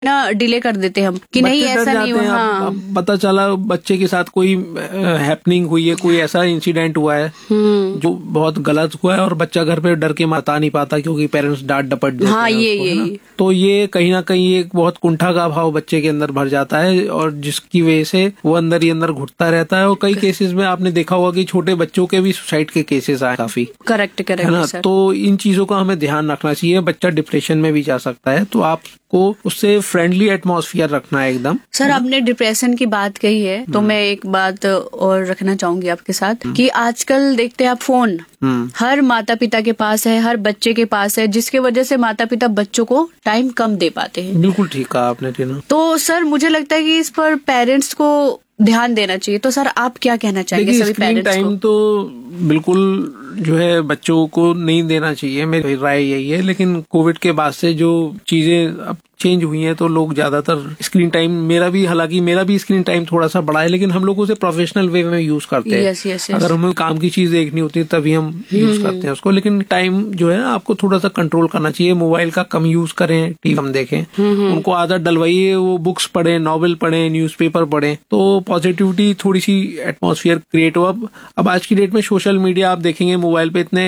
ना डिले कर देते हम कि नहीं ऐसा नहीं हुआ। हाँ। अब पता चला बच्चे के साथ कोई हैपनिंग हुई है, कोई ऐसा इंसिडेंट हुआ है जो बहुत गलत हुआ है और बच्चा घर पे डर के बता नहीं पाता क्योंकि पेरेंट्स डांट डपट देते हाँ, हैं ये तो ये कहीं ना कहीं एक बहुत कुंठा का भाव बच्चे के अंदर भर जाता है और जिसकी वजह से वो अंदर ही अंदर घुटता रहता है। और कई केसेस में आपने देखा होगा कि छोटे बच्चों के भी सुसाइड के केसेस आए काफी। करेक्ट है ना। तो इन चीजों का हमें ध्यान रखना चाहिए। बच्चा डिप्रेशन में भी जा सकता है, तो आपको उससे फ्रेंडली एटमॉस्फेयर रखना है एकदम। सर आपने डिप्रेशन की बात कही है तो मैं एक बात और रखना चाहूंगी आपके साथ कि आजकल देखते हैं आप फोन हर माता पिता के पास है, हर बच्चे के पास है, जिसके वजह से माता पिता बच्चों को टाइम कम दे पाते हैं। बिल्कुल ठीक कहा आपने टीना। तो सर मुझे लगता है कि इस पर पेरेंट्स को ध्यान देना चाहिए। तो सर आप क्या कहना चाहेंगे सभी पेरेंट्स को? टाइम तो बिल्कुल जो है बच्चों को नहीं देना चाहिए, मेरी राय यही है। लेकिन कोविड के बाद से जो चीजें अब चेंज हुई हैं तो लोग ज्यादातर स्क्रीन टाइम, हालांकि मेरा भी स्क्रीन टाइम थोड़ा सा बढ़ा है, लेकिन हम लोग उसे प्रोफेशनल वे में यूज करते हैं। yes. अगर हमें काम की चीज देखनी होती है तभी हम यूज करते हैं उसको। लेकिन टाइम जो है आपको थोड़ा सा कंट्रोल करना चाहिए। मोबाइल का कम यूज करें, टीवी कम देखें, उनको आदत डलवाइए, वो बुक्स पढ़ें, नॉवेल पढ़ें, न्यूज़पेपर पढ़ें, तो पॉजिटिविटी थोड़ी सी एटमॉस्फेयर क्रिएट हो। अब आज की डेट में सोशल मीडिया आप देखेंगे, मोबाइल पे इतने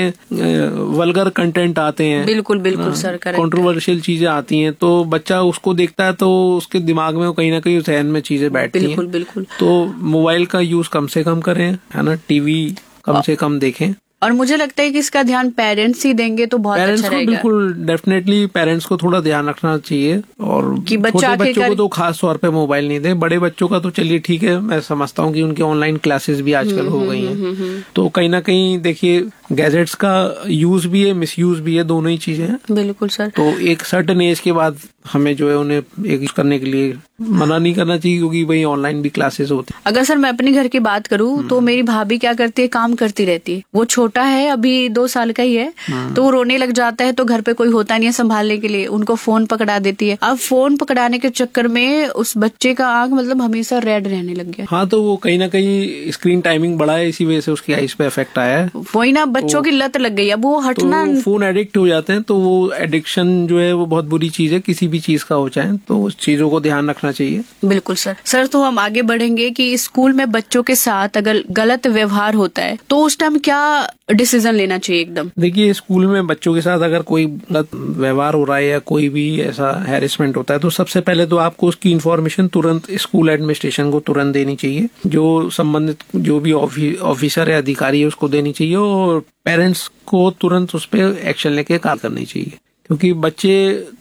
वल्गर कंटेंट आते हैं। बिल्कुल सर, कंट्रोवर्शियल चीजें आती हैं, तो बच्चा उसको देखता है तो उसके दिमाग में कहीं ना कहीं जहन में चीजें बैठती हैं। बिल्कुल। तो मोबाइल का यूज कम से कम करें, है ना, टीवी कम से कम देखें। और मुझे लगता है कि इसका ध्यान पेरेंट्स ही देंगे तो बहुत अच्छा रहेगा। बिल्कुल डेफिनेटली पेरेंट्स को थोड़ा ध्यान रखना चाहिए और कि छोटे बच्चों को तो खास तौर पे मोबाइल नहीं दे। बड़े बच्चों का तो चलिए ठीक है, मैं समझता हूँ कि उनकी ऑनलाइन क्लासेस भी आजकल हो गई हैं, तो कहीं ना कहीं देखिए गैजेट्स का यूज भी है, मिसयूज भी है, दोनों ही चीजें हैं। बिल्कुल सर। तो एक सर्टेन एज के बाद हमें जो है उन्हें एक यूज करने के लिए मना नहीं करना चाहिए, क्योंकि भाई ऑनलाइन भी क्लासेस होती है। अगर सर मैं अपने घर की बात करूँ तो मेरी भाभी क्या करती है, काम करती रहती है। वो छोटा है, अभी 2 साल का ही है, तो वो रोने लग जाता है तो घर पे कोई होता नहीं है संभालने के लिए, उनको फोन पकड़ा देती है। अब फोन पकड़ाने के चक्कर में उस बच्चे का आंख मतलब हमेशा रेड रहने लग गया। हाँ, तो वो कहीं ना कहीं स्क्रीन टाइमिंग बढ़ा है, इसी वजह से उसकी आईज पे इफेक्ट आया है। वही ना, बच्चों की लत लग गई, अब वो हटना। तो फोन एडिक्ट हो जाते हैं, तो वो एडिक्शन जो है वो बहुत बुरी चीज है, किसी भी चीज का हो चाहे, तो उस चीजों को ध्यान रखना चाहिए। बिल्कुल सर। तो हम आगे बढ़ेंगे कि स्कूल में बच्चों के साथ अगर गलत व्यवहार होता है तो उस टाइम क्या डिसीजन लेना चाहिए एकदम? देखिए, स्कूल में बच्चों के साथ अगर कोई गलत व्यवहार हो रहा है या कोई भी ऐसा हैरेसमेंट होता है, तो सबसे पहले तो आपको उसकी इन्फॉर्मेशन तुरंत स्कूल एडमिनिस्ट्रेशन को तुरंत देनी चाहिए। जो संबंधित जो भी ऑफिसर या अधिकारी है उसको देनी चाहिए, और पेरेंट्स को तुरंत उस पर एक्शन लेके कार्य करनी चाहिए। क्योंकि बच्चे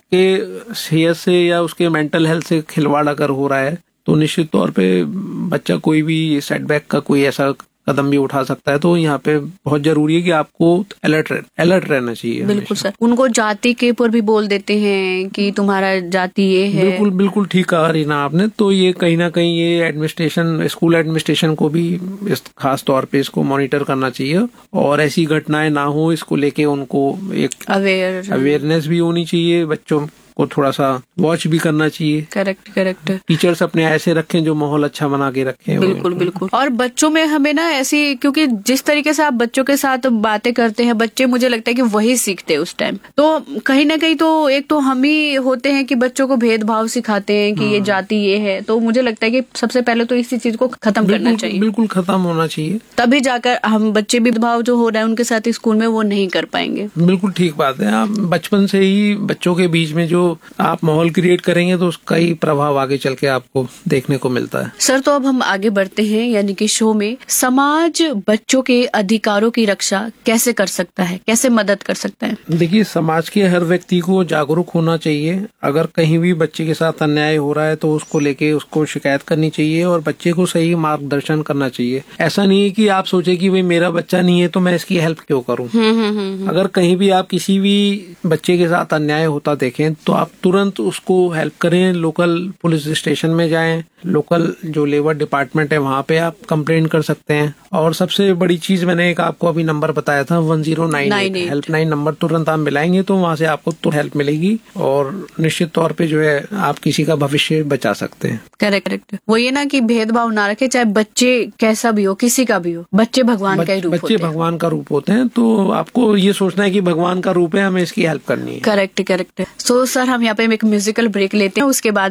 के सेहत से या उसके मेंटल हेल्थ से खिलवाड़ अगर हो रहा है तो निश्चित तौर पे बच्चा कोई भी सेटबैक का कोई ऐसा कदम भी उठा सकता है। तो यहाँ पे बहुत जरूरी है कि आपको अलर्ट रहना चाहिए। बिल्कुल सर। उनको जाति के ऊपर भी बोल देते हैं कि तुम्हारा जाति ये है। बिल्कुल ठीक कहा रीना आपने। तो ये कहीं ना कहीं ये एडमिनिस्ट्रेशन, स्कूल एडमिनिस्ट्रेशन को भी इस खास तौर पे इसको मॉनिटर करना चाहिए, और ऐसी घटनाएं ना हो इसको लेके उनको एक अवेयरनेस भी होनी चाहिए। बच्चों को थोड़ा सा वॉच भी करना चाहिए। करेक्ट। टीचर्स अपने ऐसे रखें जो माहौल अच्छा बना के रखें। बिल्कुल। और बच्चों में हमें ना ऐसी, क्योंकि जिस तरीके से आप बच्चों के साथ बातें करते हैं, बच्चे मुझे लगता है कि वही सीखते हैं उस टाइम। तो कहीं ना कहीं तो एक तो हम ही होते हैं कि बच्चों को भेदभाव सिखाते हैं कि ये जाति ये है। तो मुझे लगता है कि सबसे पहले तो इसी चीज को खत्म करना चाहिए। बिल्कुल खत्म होना चाहिए, तभी जाकर हम बच्चे भेदभाव जो हो रहा है उनके साथ स्कूल में वो नहीं कर पाएंगे। बिल्कुल ठीक बात है। आप बचपन से ही बच्चों के बीच में जो आप माहौल क्रिएट करेंगे तो उसका ही प्रभाव आगे चल के आपको देखने को मिलता है। सर तो अब हम आगे बढ़ते हैं, यानी कि शो में समाज बच्चों के अधिकारों की रक्षा कैसे कर सकता है, कैसे मदद कर सकता है? देखिए, समाज के हर व्यक्ति को जागरूक होना चाहिए। अगर कहीं भी बच्चे के साथ अन्याय हो रहा है तो उसको लेके उसको शिकायत करनी चाहिए और बच्चे को सही मार्गदर्शन करना चाहिए। ऐसा नहीं है कि आप सोचे कि भाई मेरा बच्चा नहीं है तो मैं इसकी हेल्प क्यों करूं। अगर कहीं भी आप किसी भी बच्चे के साथ अन्याय होता देखें तो आप तुरंत उसको हेल्प करें। लोकल पुलिस स्टेशन में जाएं, लोकल जो लेबर डिपार्टमेंट है वहाँ पे आप कंप्लेंट कर सकते हैं। और सबसे बड़ी चीज, मैंने एक आपको अभी नंबर बताया था 1098 हेल्पलाइन नंबर, तुरंत आप मिलाएंगे तो वहाँ से आपको तो हेल्प मिलेगी और निश्चित तौर पे जो है आप किसी का भविष्य बचा सकते हैं। करेक्ट। वो ये ना कि भेदभाव ना रखे, चाहे बच्चे कैसा भी हो, किसी का भी हो, बच्चे भगवान का ही रूप होते हैं। बच्चे भगवान का रूप होते हैं, तो आपको ये सोचना है कि भगवान का रूप है, हमें इसकी हेल्प करनी है। करेक्ट। सो सर सर हम यहाँ पे एक म्यूजिकल ब्रेक लेते हैं, उसके बाद